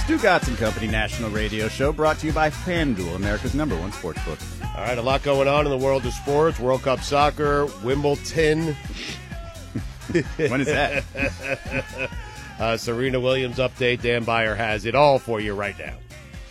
Stugotz and Company National Radio Show, brought to you by FanDuel, America's #1 sportsbook. All right, a lot going on in the world of sports. World Cup soccer, Wimbledon. When is that? Serena Williams update. Dan Beyer has it all for you right now.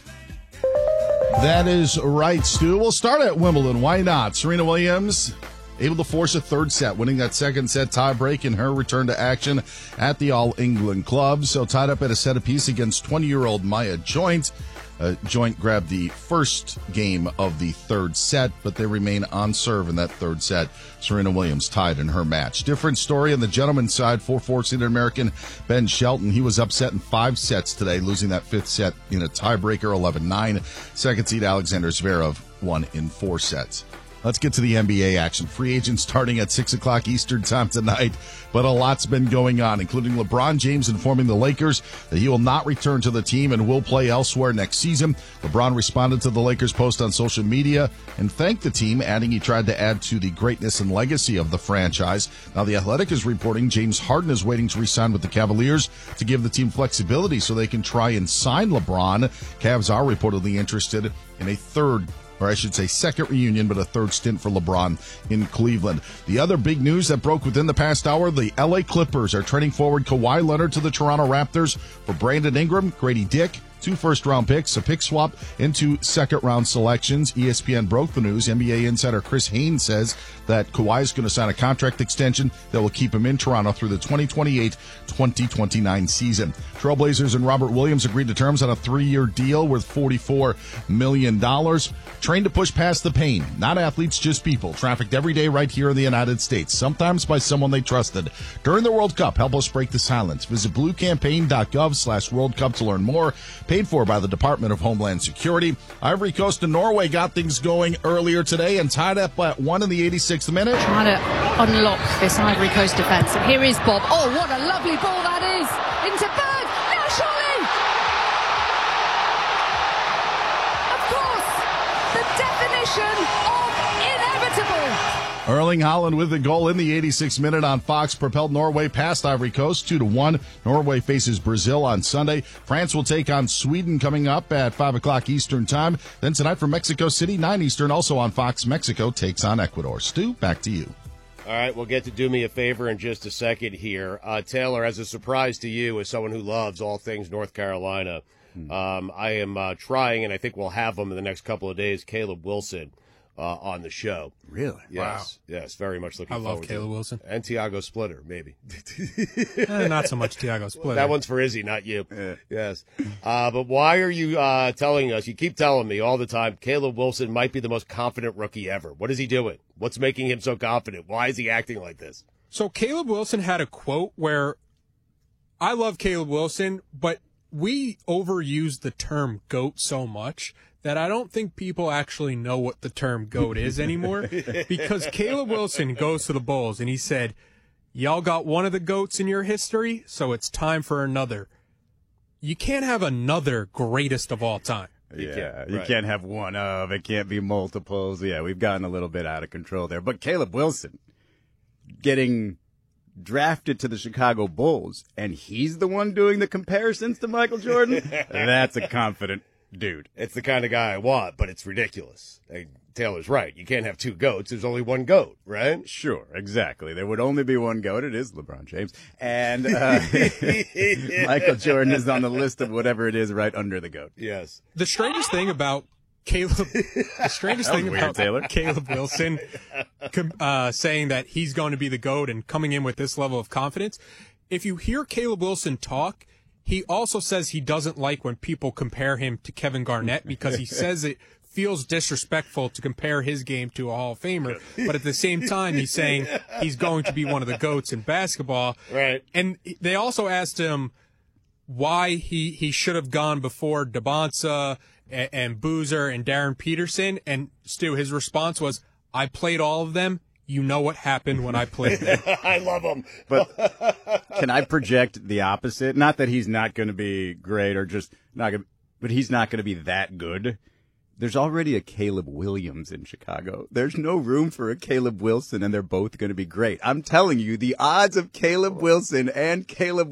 That is right, Stu. We'll start at Wimbledon. Why not? Serena Williams able to force a third set, winning that second set tiebreak in her return to action at the All England Club. So tied up at a set apiece against 20-year-old Maya Joint. Joint grabbed the first game of the third set, but they remain on serve in that third set. Serena Williams tied in her match. Different story on the gentleman's side. 4-4 seeded American Ben Shelton. He was upset in 5 sets today, losing that fifth set in a tiebreaker, 11-9. Second seed Alexander Zverev won in 4 sets. Let's get to the NBA action. Free agents starting at 6 o'clock Eastern time tonight, but a lot's been going on, including LeBron James informing the Lakers that he will not return to the team and will play elsewhere next season. LeBron responded to the Lakers' post on social media and thanked the team, adding he tried to add to the greatness and legacy of the franchise. Now, The Athletic is reporting James Harden is waiting to re-sign with the Cavaliers to give the team flexibility so they can try and sign LeBron. Cavs are reportedly interested in a second reunion, but a third stint for LeBron in Cleveland. The other big news that broke within the past hour, the LA Clippers are trading forward Kawhi Leonard to the Toronto Raptors for Brandon Ingram, Grady Dick, 2 first-round picks, a pick swap, and 2 second-round selections. ESPN broke the news. NBA insider Chris Haynes says that Kawhi is going to sign a contract extension that will keep him in Toronto through the 2028-2029 season. Trailblazers and Robert Williams agreed to terms on a 3-year deal worth $44 million. Trained to push past the pain. Not athletes, just people. Trafficked every day right here in the United States, sometimes by someone they trusted. During the World Cup, help us break the silence. Visit bluecampaign.gov/World Cup to learn more. Paid for by the Department of Homeland Security. Ivory Coast and Norway got things going earlier today and tied up at 1 in the 86th minute. Trying to unlock this Ivory Coast defence. And here is Bob. Oh, what a lovely ball that is. Into Berg. Now surely. Of course. The definition of inevitable. Erling Haaland with the goal in the 86th minute on Fox propelled Norway past Ivory Coast 2-1. Norway faces Brazil on Sunday. France will take on Sweden coming up at 5 o'clock Eastern time. Then tonight from Mexico City, 9 Eastern, also on Fox, Mexico takes on Ecuador. Stu, back to you. All right, we'll get to do me a favor in just a second here. Taylor, as a surprise to you, as someone who loves all things North Carolina, I am trying, and I think we'll have him in the next couple of days, Caleb Wilson. On the show. Really? Yes. Wow. Yes, very much looking forward to it. I love Caleb Wilson. And Tiago Splitter, maybe. Not so much Tiago Splitter. That one's for Izzy, not you. Yes. But why are you telling us, you keep telling me all the time, Caleb Wilson might be the most confident rookie ever. What is he doing? What's making him so confident? Why is he acting like this? So Caleb Wilson had a quote where, I love Caleb Wilson, but we overuse the term GOAT so much that I don't think people actually know what the term GOAT is anymore. Because Caleb Wilson goes to the Bulls and he said, y'all got one of the GOATs in your history, so it's time for another. You can't have another greatest of all time. You can't have one of. It can't be multiples. Yeah, we've gotten a little bit out of control there. But Caleb Wilson getting drafted to the Chicago Bulls, and he's the one doing the comparisons to Michael Jordan? That's a confident dude. It's the kind of guy I want, but it's ridiculous. Taylor's right. You can't have 2 GOATs. There's only 1 GOAT, right? Sure, exactly. There would only be 1 GOAT. It is LeBron James. And Michael Jordan is on the list of whatever it is right under the GOAT. Yes. The strangest thing about Caleb Wilson saying that he's going to be the GOAT and coming in with this level of confidence, if you hear Caleb Wilson talk, he also says he doesn't like when people compare him to Kevin Garnett because he says it feels disrespectful to compare his game to a Hall of Famer. But at the same time, he's saying he's going to be one of the GOATs in basketball. Right. And they also asked him why he should have gone before Dabonsa and Boozer and Darren Peterson. And Stu, his response was, I played all of them. You know what happened when I played them. I love him. But can I project the opposite? Not that he's not going to be great or just not going to, but he's not going to be that good. There's already a Caleb Williams in Chicago. There's no room for a Caleb Wilson, and they're both going to be great. I'm telling you, the odds of Caleb Wilson and Caleb